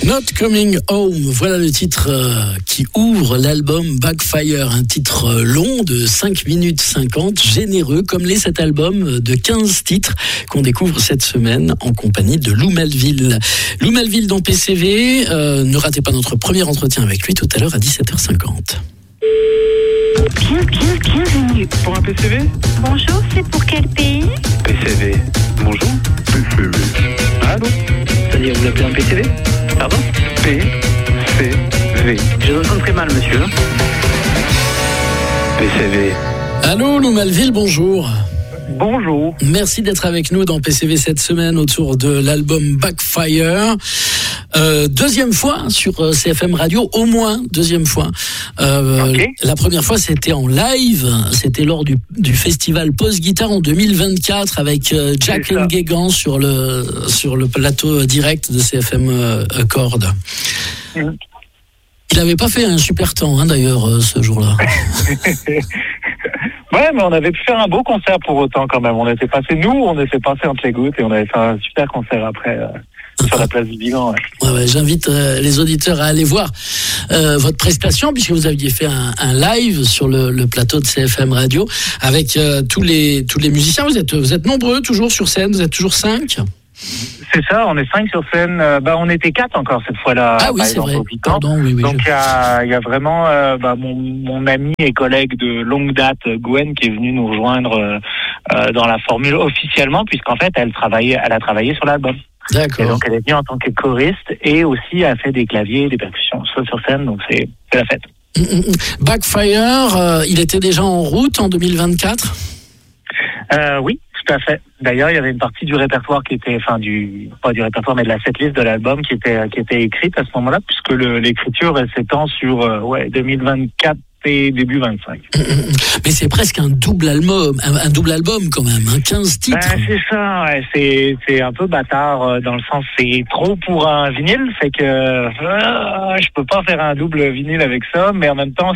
Not Coming Home, voilà le titre qui ouvre l'album Backfire, un titre long de 5 minutes 50, généreux comme l'est cet album de 15 titres qu'on découvre cette semaine en compagnie de Lou Malville. Lou Malville dans PCV, ne ratez pas notre premier entretien avec lui tout à l'heure à 17h50. Bienvenue. Pour un PCV ? Bonjour, c'est pour quel pays ? PCV. Bonjour. PCV. Allô ? C'est-à-dire, vous l'appelez un PCV ? Pardon ? PCV. Je vous entends très mal, monsieur. PCV. Allô Lou Malville, bonjour. Bonjour. Merci d'être avec nous dans PCV cette semaine autour de l'album Backfire. Deuxième fois sur CFM Radio, au moins deuxième fois. Okay. La première fois c'était en live, c'était lors du festival Post Guitare en 2024 avec Jack Nguégan sur le plateau direct de CFM Chord. Il n'avait pas fait un super temps d'ailleurs ce jour-là. Ouais, mais on avait pu faire un beau concert pour autant quand même. On était passé entre les gouttes et on avait fait un super concert après sur la place du Bigan. Ouais, j'invite les auditeurs à aller voir votre prestation puisque vous aviez fait un live sur le plateau de CFM Radio avec tous les musiciens. Vous êtes nombreux toujours sur scène, vous êtes toujours 5 ? C'est ça, on est 5 sur scène. On était 4 encore cette fois-là. Ah oui, c'est vrai. Pardon, oui. Donc il y a vraiment mon ami et collègue de longue date, Gwen, qui est venue nous rejoindre dans la formule officiellement, puisqu'en fait elle a travaillé sur l'album. D'accord. Et donc elle est venue en tant que choriste et aussi a fait des claviers, des percussions sur scène. Donc c'est la fête. Backfire, il était déjà en route en 2024 ? Oui. Tout à fait. D'ailleurs, il y avait une partie du répertoire qui était, pas du répertoire, mais de la setlist de l'album qui était écrite à ce moment-là, puisque l'écriture elle s'étend sur 2024 et début 25. Mais c'est presque un double album quand même, 15 titres. C'est ça, ouais, c'est un peu bâtard dans le sens c'est trop pour un vinyle, c'est que je peux pas faire un double vinyle avec ça, mais en même temps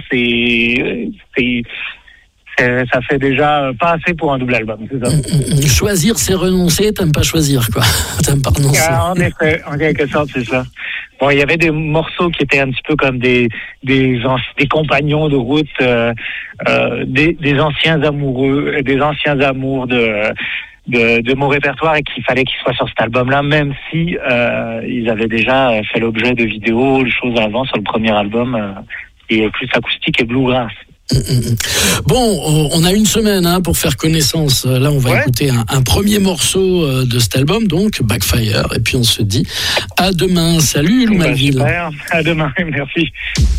ça fait déjà pas assez pour un double album, c'est ça. Choisir, c'est renoncer, t'aimes pas choisir, quoi. T'aimes pas renoncer. En effet, en quelque sorte, c'est ça. Bon, il y avait des morceaux qui étaient un petit peu comme des compagnons de route, des anciens amoureux, des anciens amours de mon répertoire et qu'il fallait qu'ils soient sur cet album-là, même si ils avaient déjà fait l'objet de vidéos, de choses avant sur le premier album, qui est plus acoustique et bluegrass. Bon, on a une semaine pour faire connaissance. Là, on va écouter un premier morceau de cet album, donc Backfire. Et puis on se dit à demain. Salut Lou Malville. Super, à demain, merci.